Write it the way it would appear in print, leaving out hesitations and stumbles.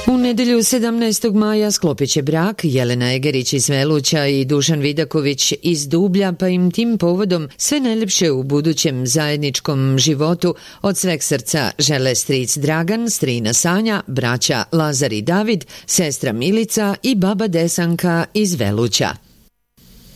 U nedelju 17. maja sklopit će brak Jelena Egerić iz Veluća i Dušan Vidaković iz Dublja, pa im tim povodom sve najlepše u budućem zajedničkom životu od sveg srca žele stric Dragan, strina Sanja, braća Lazar i David, sestra Milica i baba Desanka iz Veluća.